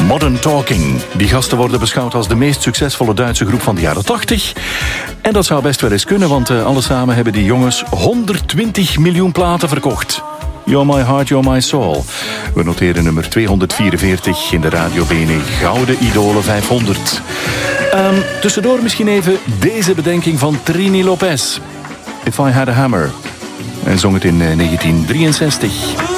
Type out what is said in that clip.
Modern Talking. Die gasten worden beschouwd als de meest succesvolle Duitse groep van de jaren 80. En dat zou best wel eens kunnen, want alle samen hebben die jongens 120 miljoen platen verkocht. You're My Heart, You're My Soul. We noteren nummer 244 in de Radio Bene Gouden Idolen 500. Tussendoor misschien even deze bedenking van Trini Lopez. If I Had a Hammer. En zong het in 1963.